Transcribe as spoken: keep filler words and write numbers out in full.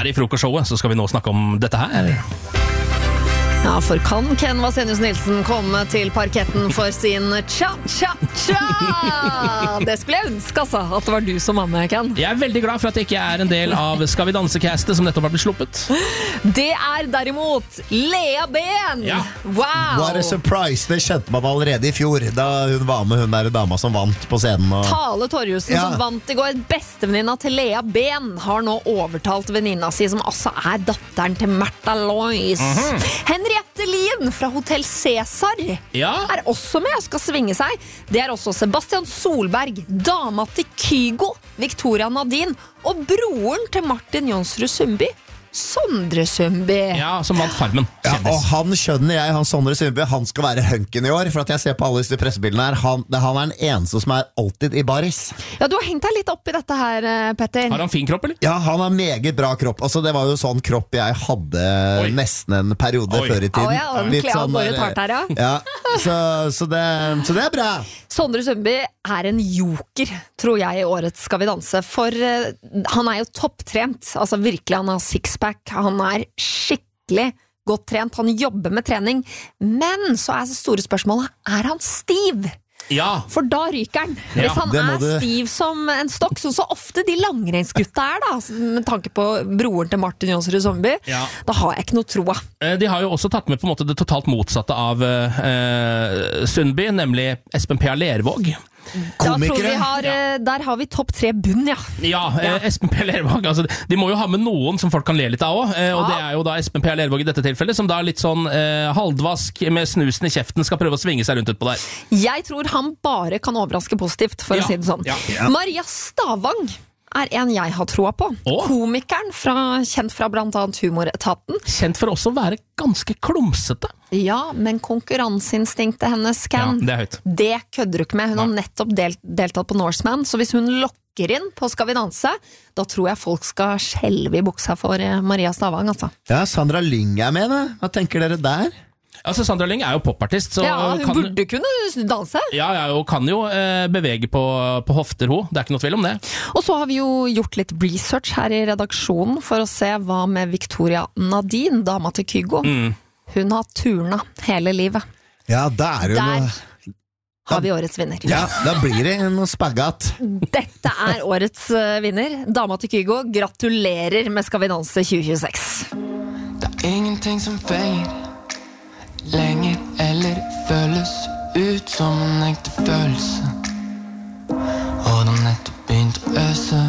Her i frokostshowet så skal vi nå snakke om dette her. Ja, for kan Ken Vasenius Nilsen komme til parketten for sin cha-cha-cha? Det skulle jeg ønske, altså, at det var du som var med, Ken. Jeg er veldig glad for at jeg ikke er en del av Skal vi danse-castet som nettopp har blitt sluppet. Det er derimot Lea Ben. Ja. Wow. What a surprise, det kjente man allerede i fjor, da hun var med hun der dama som vant på scenen. Og... Tale Torjussen, Ja. som vant i går. Bestevenninna til Lea Ben har nå overtalt venninna si, som altså er datteren til Märtha Lois. Mhm. Henriette Lien fra Hotell Cæsar Ja. er også med og skal svinge seg. Det er også Sebastian Solberg, dama til Kygo, Victoria Nadine, og broren til Martin Jonsrud Sundby, Sondre Sundby. Ja, som vant Farmen. Ja, Kjendis. og han skjønner jeg, han Sondre Sundby, han skal være hunken i år, for at jeg ser på alle disse pressebildene her, han, det, han er den eneste som er alltid i baris. Ja, du har hengt deg litt opp i dette her, eh, Petter. Har han fin kropp, eller? Ja, han har meget bra kropp. Altså, det var jo sånn kropp jeg hadde Oi. nesten en periode Oi. før i tiden. Å ja, den Litt kler han sånn bare der- tart her, ja. Ja, så, så, det, så det er bra. Sondre Sundby er en joker, tror jeg, i årets Skal vi danse. For eh, han er jo topptrent. Altså virkelig, han har sixpack. Han er skikkelig godt trent. Han jobber med trening. Men så er det store spørsmålet, er han stiv? Ja. For da ryker han. Ja, Hvis han det må er du- stiv som en stokk, så så ofte de langrennsgutta er, da, med tanke på broren til Martin Jonsrud Sundby, Ja. da har jeg ikke noe troa. Eh, De har jo også tatt med på en måte det totalt motsatte av eh, Sundby, nemlig Espen P. Lervåg. Da tror vi Komikere. har, eh, der har vi topp tre bunn, ja. Ja, eh, Espen P. Lervåg, altså, de må jo ha med noen som folk kan le litt av også, eh, og Ja. det er jo da Espen P. Lervåg i dette tilfellet, som da litt sånn eh, halvdvask med snusen i kjeften skal prøve å svinge seg rundt utpå der. Jeg tror han bare kan overraske positivt, for Ja, å si det sånn. ja, ja. Maria Stavang er en jeg har troa på. Å. Komikeren, fra, kjent fra blant annet Humoretaten. Kjent for også å være ganske klumsete. Ja, men konkurranseinstinktet hennes, Ja, Ken, det er høyt. det kødder du ikke med. Hun har Nei. nettopp delt, deltatt på Norseman, så hvis hun lokker inn på Skal vi danse, da tror jeg folk skal skjelve i buksa for eh, Maria Stavang, altså. Ja, Sandra Lyng er med, da. Hva tenker dere der? Altså, Sandra Lyng er jo popartist, så Ja, hun kan, burde kunne danse. ja, ja, og kan jo eh, bevege på, på hofter, ho. Det er ikke noe tvil om det. Og så har vi jo gjort litt research her i redaksjonen for å se hva med Victoria Nadine, dama til Kygo. Mm. Hun har turna hele livet. Ja, da er det jo Der noe har vi årets vinner. Ja, da blir det noe spaggat. Dette er årets eh, vinner. Dama til Kygo, gratulerer med Skal vi danse tjue tjueseks. Det er ingenting som fenger lenger eller føles ut som en ekte følelse. Og det har nettopp begynt å øse.